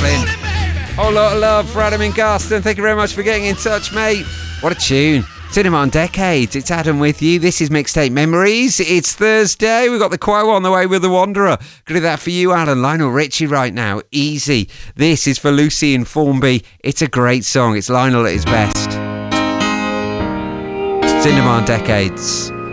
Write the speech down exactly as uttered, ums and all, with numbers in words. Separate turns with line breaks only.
Brooklyn. Whole lot of love for Adam in Garston. Thank you very much for getting in touch, mate. What a tune. Cinema on Decades. It's Adam with you. This is Mixtape Memories. It's Thursday. We've got the choir on the way with the Wanderer. Gonna do that for you, Alan. Lionel Richie right now. Easy. This is for Lucy in Formby. It's a great song. It's Lionel at his best. Cinema on Decades.